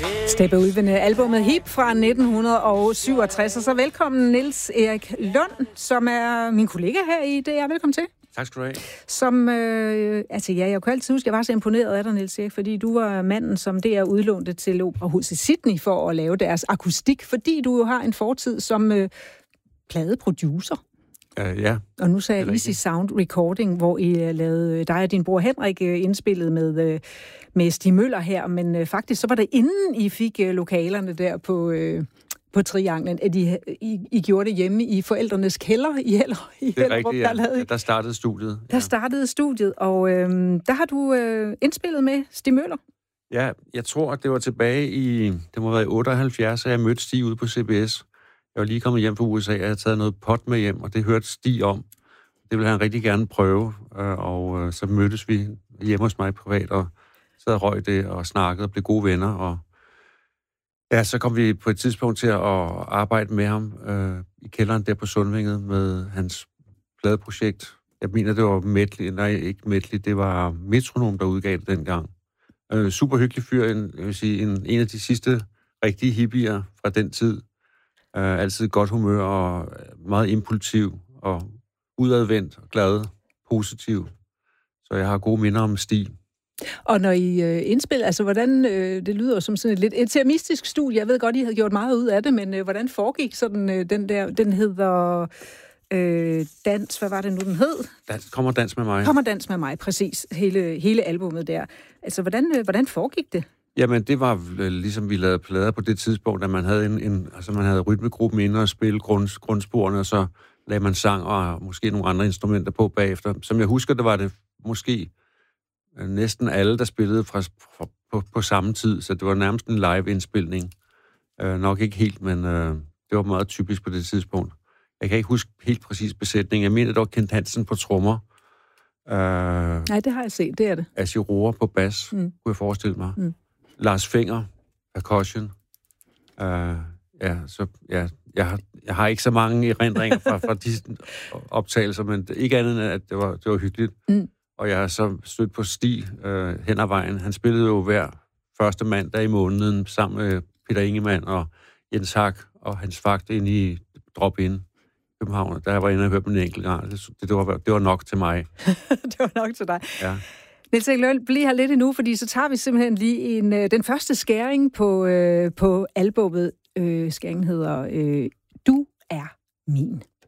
Steppe Ulvene, albumet Hip fra 1967. Og så velkommen Niels Erik Lund, som er min kollega her i DR. Velkommen til. Tak skal du have. Som, jeg kan altid huske, jeg var så imponeret af dig, Niels Erik, fordi du var manden, som DR udlånte til Operahuset Sydney for at lave deres akustik, fordi du jo har en fortid som pladeproducer. Ja. Og nu sagde jeg Easy Sound Recording, hvor I lavede dig og din bror Henrik indspillet med Stig Møller her, men faktisk så var det inden I fik lokalerne der på Trianglen, at I gjorde det hjemme i forældrenes kælder i Hellerup. Det er rigtigt, ja. Der startede studiet. Der startede studiet, og der har du indspillet med Stig Møller. Ja, jeg tror, at det var tilbage det må have været i 78, at jeg mødte Stig ude på CBS. Jeg var lige kommet hjem fra USA, og jeg havde taget noget pot med hjem, og det hørte Stig om. Det ville han rigtig gerne prøve, og så mødtes vi hjemme hos mig privat, og sad og røg det, og snakkede og blev gode venner, og ja, så kom vi på et tidspunkt til at arbejde med ham i kælderen der på Sundvinget med hans pladeprojekt. Jeg mener, det var Medley. Nej, ikke Medley. Det var Metronom, der udgav det dengang. Super hyggelig fyr. Jeg vil sige, en af de sidste rigtige hippier fra den tid. Altid godt humør og meget impulsiv og udadvendt og glad, positiv. Så jeg har gode minder om Stig. Og når I indspiller, altså hvordan, det lyder som sådan et lidt intimistisk studie, jeg ved godt, I havde gjort meget ud af det, men hvordan foregik sådan den hedder Dans, hvad var det nu, den hed? Kommer Dans med mig. Kommer Dans med mig, præcis, hele albumet der. Altså, hvordan foregik det? Jamen, det var ligesom vi lavede plader på det tidspunkt, at man havde man havde rytmegruppen inde og spille grundsporene, og så lagde man sang og måske nogle andre instrumenter på bagefter. Som jeg husker, det var det måske næsten alle, der spillede på samme tid, så det var nærmest en live-indspilning. Nok ikke helt, men det var meget typisk på det tidspunkt. Jeg kan ikke huske helt præcis besætningen. Jeg mener, det var Kent Hansen på trommer. Nej, det har jeg set, det er det. Assi Rohrer på bas, kunne jeg forestille mig. Lars Fenger, percussion. Jeg har ikke så mange erindringer fra de optagelser, men ikke andet end, at det var hyggeligt. Og jeg har så stødt på Stig hen ad vejen. Han spillede jo hver første mandag i måneden sammen med Peter Ingemann og Jens Hak og Hans Fagt inde i Drop-In København. Der var jeg inde og hørte dem en enkelt gang. Det var nok til mig. Det var nok til dig. Ja. Niels Erik Lund, bliv her lidt endnu, fordi så tager vi simpelthen lige den første skæring på albumet. Skæringen hedder Du er min.